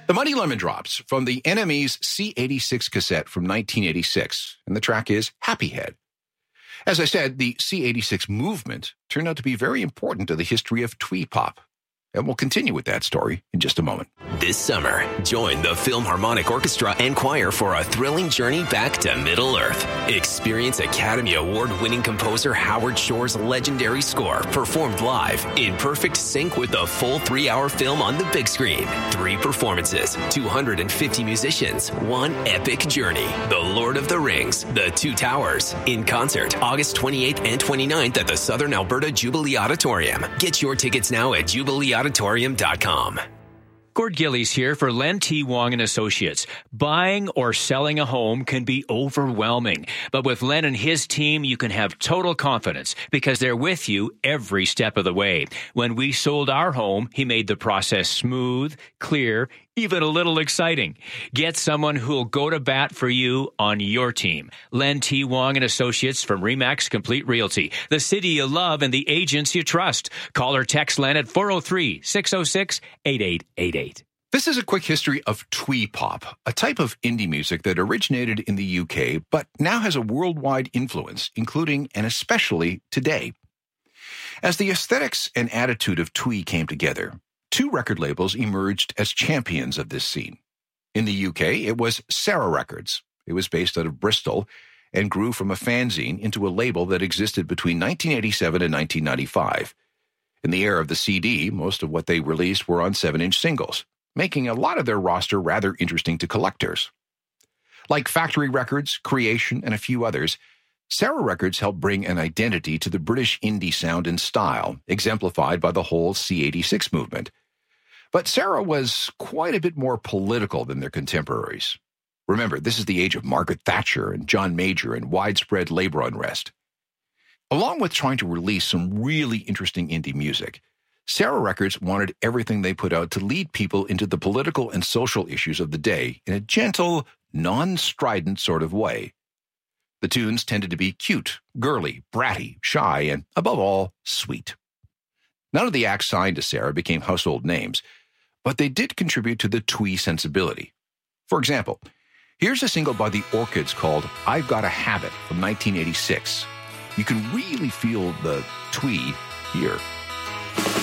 The Money Lemon Drops from the NME's C86 cassette from 1986, and the track is Happy Head. As I said, the C86 movement turned out to be very important to the history of twee pop. And we'll continue with that story in just a moment. This summer, join the Philharmonic Orchestra and Choir for a thrilling journey back to Middle-earth. Experience Academy Award-winning composer Howard Shore's legendary score performed live in perfect sync with the full 3-hour film on the big screen. 3 performances, 250 musicians, one epic journey. The Lord of the Rings, The Two Towers, in concert August 28th and 29th at the Southern Alberta Jubilee Auditorium. Get your tickets now at jubileeauditorium.com. Gord Gillies here for Len T. Wong and Associates. Buying or selling a home can be overwhelming, but with Len and his team, you can have total confidence because they're with you every step of the way. When we sold our home, he made the process smooth, clear, even a little exciting. Get someone who'll go to bat for you on your team. Len T. Wong and Associates from RE/MAX Complete Realty, the city you love and the agents you trust. Call or text Len at 403-606-8888. This is a quick history of twee pop, a type of indie music that originated in the UK but now has a worldwide influence, including and especially today. As the aesthetics and attitude of twee came together, 2 record labels emerged as champions of this scene. In the UK, it was Sarah Records. It was based out of Bristol and grew from a fanzine into a label that existed between 1987 and 1995. In the era of the CD, most of what they released were on 7-inch singles, making a lot of their roster rather interesting to collectors. Like Factory Records, Creation, and a few others, Sarah Records helped bring an identity to the British indie sound and style, exemplified by the whole C86 movement. But Sarah was quite a bit more political than their contemporaries. Remember, this is the age of Margaret Thatcher and John Major and widespread labor unrest. Along with trying to release some really interesting indie music, Sarah Records wanted everything they put out to lead people into the political and social issues of the day in a gentle, non-strident sort of way. The tunes tended to be cute, girly, bratty, shy, and, above all, sweet. None of the acts signed to Sarah became household names, but they did contribute to the twee sensibility. For example, here's a single by the Orchids called I've Got a Habit from 1986. You can really feel the twee here.